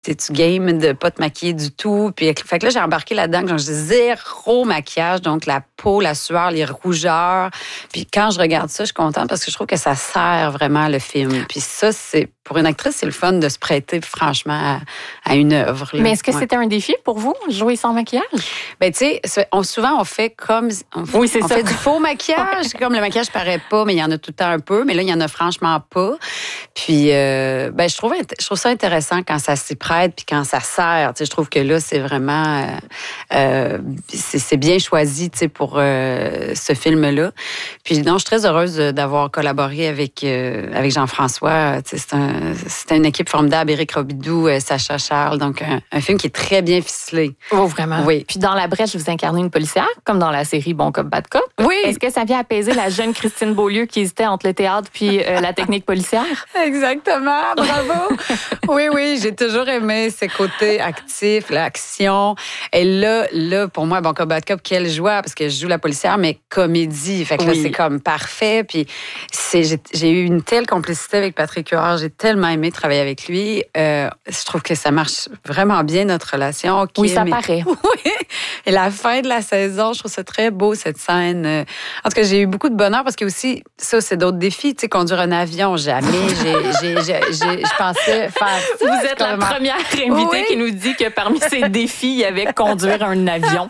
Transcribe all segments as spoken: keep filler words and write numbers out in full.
t'es-tu game de pas te maquiller du tout? Puis, fait que là, j'ai embarqué là-dedans, quand j'ai zéro maquillage, donc la peau, la sueur, les rougeurs. Puis quand je regarde ça, je suis contente parce que je trouve que ça sert vraiment le film. Puis ça, c'est pour une actrice, c'est le fun de se prêter, franchement, à, à une œuvre. Là. Mais est-ce que ouais. c'était un défi pour vous, jouer sans maquillage? Ben tu sais, on, souvent, on fait comme... On, oui, c'est on ça. fait du faux maquillage. Comme le maquillage paraît pas, mais il y en a tout le temps un peu. Mais là, il y en a franchement pas. Puis, euh, ben je trouve, je trouve ça intéressant quand ça s'y prête puis quand ça sert. Tu sais, je trouve que là, c'est vraiment... Euh, euh, c'est, c'est bien choisi, tu sais, pour euh, ce film-là. Puis, non, je suis très heureuse d'avoir collaboré avec, euh, avec Jean-François. Tu sais, c'est un C'était une équipe formidable, Éric Robidoux, Sacha Charles, donc un, un film qui est très bien ficelé. Oh, vraiment? Oui. Puis dans La Brèche, vous incarnez une policière, comme dans la série Bon Cop, Bad Cop. Oui. Est-ce que ça vient apaiser la jeune Christine Beaulieu qui hésitait entre le théâtre puis euh, la technique policière? Exactement, bravo! oui, oui, j'ai toujours aimé ces côtés actifs, l'action. Et là, là, pour moi, Bon Cop, Bad Cop, quelle joie, parce que je joue la policière, mais comédie. Fait que là, oui. c'est comme parfait. Puis c'est, j'ai, j'ai eu une telle complicité avec Patrick Huard, j'ai tellement aimé travailler avec lui. Euh, je trouve que ça marche vraiment bien, notre relation. Oui, ça mais... paraît. Oui. Et la fin de la saison, je trouve ça très beau, cette scène. En tout cas, j'ai eu beaucoup de bonheur parce que aussi, ça, c'est d'autres défis. Tu sais, conduire un avion, jamais. J'ai, j'ai, j'ai, j'ai, je pensais faire ça. Vous êtes la première invitée oui. qui nous dit que parmi ses défis, il y avait conduire un avion.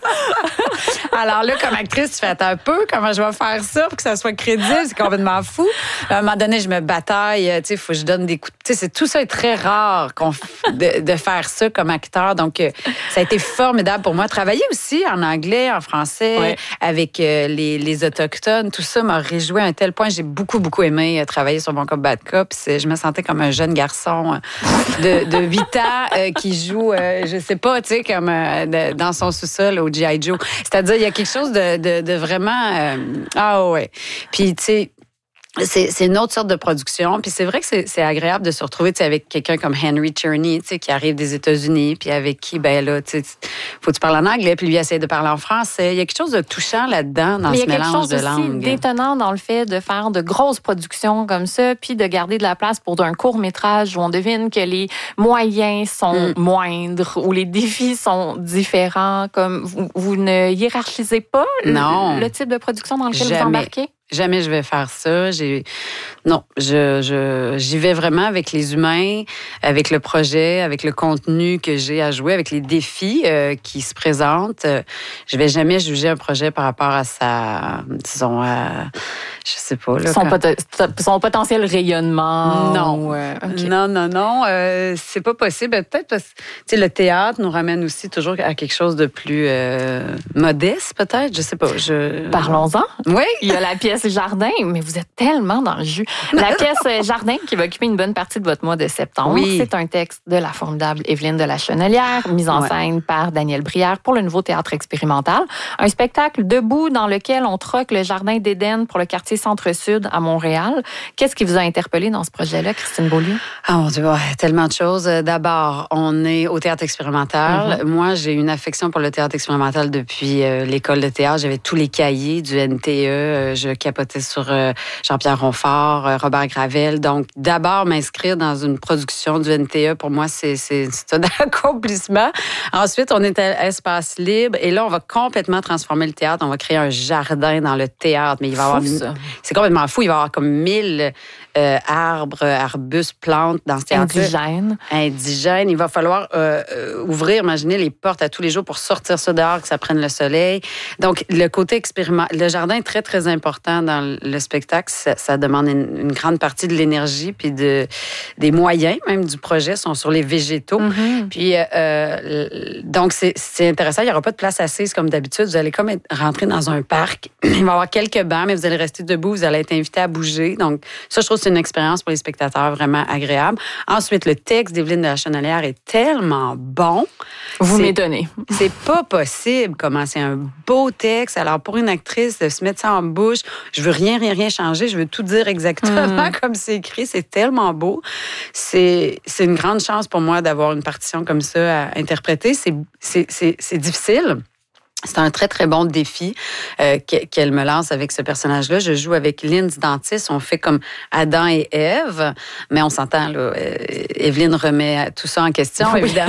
Alors là, comme actrice, tu fais attends un peu, comment je vais faire ça pour que ça soit crédible? C'est complètement fou. À un moment donné, je me bataille, tu sais, il faut que je donne des coups. Tu sais, tout ça est très rare qu'on, de, de faire ça comme acteur. Donc, ça a été formidable pour moi. Travailler aussi en anglais, en français, ouais. avec les, les Autochtones, tout ça m'a réjoui à un tel point. J'ai beaucoup, beaucoup aimé travailler sur Bon Cop, Bad Cop. Je me sentais comme un jeune garçon de, de huit ans euh, qui joue, euh, je sais pas, tu sais, comme euh, de, dans son sous-sol au G I Joe. C'est-à-dire, il y a quelque chose de, de, de vraiment... Euh, ah ouais. Puis, tu sais, C'est, c'est une autre sorte de production. Puis c'est vrai que c'est, c'est agréable de se retrouver avec quelqu'un comme Henry Czerny, qui arrive des États-Unis, puis avec qui, ben là, tu sais, faut que tu parles en anglais, puis lui essaie de parler en français. Il y a quelque chose de touchant là-dedans, dans ce mélange de langues. Mais il y a quelque chose aussi d'étonnant dans le fait de faire de grosses productions comme ça, puis de garder de la place pour un court-métrage où on devine que les moyens sont mm. moindres, où les défis sont différents. Comme vous, vous ne hiérarchisez pas non. Le, le type de production dans lequel Jamais. vous embarquez? Jamais je vais faire ça. J'ai non, je, je j'y vais vraiment avec les humains, avec le projet, avec le contenu que j'ai à jouer, avec les défis euh, qui se présentent. Je vais jamais juger un projet par rapport à sa, disons, à, je sais pas là. Son, quand... pot- son potentiel rayonnement. Non, ou, euh, okay. non, non, non, euh, c'est pas possible. Peut-être parce que tu sais, le théâtre nous ramène aussi toujours à quelque chose de plus euh, modeste, peut-être. Je sais pas. Je... Parlons-en. Oui. Il y a la pièce Jardin, mais vous êtes tellement dans le jus. La pièce Jardin, qui va occuper une bonne partie de votre mois de septembre, oui. c'est un texte de la formidable Évelyne de la Chenelière, mise en ouais. scène par Daniel Brière pour le Nouveau Théâtre expérimental. Un spectacle debout dans lequel on troque le Jardin d'Éden pour le quartier Centre-Sud à Montréal. Qu'est-ce qui vous a interpellé dans ce projet-là, Christine Beaulieu? Ah mon Dieu, ouais, tellement de choses. D'abord, on est au Théâtre expérimental. Mm-hmm. Moi, j'ai une affection pour le Théâtre expérimental depuis euh, l'école de théâtre. J'avais tous les cahiers du N T E. Euh, je capotais sur euh, Jean-Pierre Ronfort, euh, Robert Gravel. Donc, d'abord, m'inscrire dans une production du N T E, pour moi, c'est, c'est, c'est un accomplissement. Ensuite, on est à Espace Libre. Et là, on va complètement transformer le théâtre. On va créer un jardin dans le théâtre. Mais il va y avoir... Ça. C'est complètement fou. Il va y avoir comme mille euh, arbres, arbustes, plantes dans ce théâtre. Indigène. Indigène. Il va falloir euh, euh, ouvrir, imaginez, les portes à tous les jours pour sortir ça dehors, que ça prenne le soleil. Donc, le côté expériment... Le jardin est très, très important dans le spectacle. Ça, ça demande une, une grande partie de l'énergie puis de, des moyens, même, du projet, sont sur les végétaux. Mm-hmm. Puis, euh, donc, c'est, c'est intéressant. Il n'y aura pas de place assise comme d'habitude. Vous allez comme être, rentrer dans un parc. Il va y avoir quelques bancs, mais vous allez rester debout. Vous allez être invité à bouger. Donc, ça, je trouve que c'est une expérience pour les spectateurs vraiment agréable. Ensuite, le texte d'Évelyne de la Chenelière est tellement bon. Vous c'est, m'étonnez. C'est pas possible comment c'est un beau texte. Alors, pour une actrice, de se mettre ça en bouche, je veux rien, rien, rien changer. Je veux tout dire exactement mm. comme c'est écrit. C'est tellement beau. C'est, c'est une grande chance pour moi d'avoir une partition comme ça à interpréter. C'est, c'est, c'est, c'est difficile. C'est un très, très bon défi euh, qu'elle me lance avec ce personnage-là. Je joue avec Lindsay Dantis. On fait comme Adam et Ève, mais on s'entend, là, euh, Évelyne remet tout ça en question, oui. évidemment.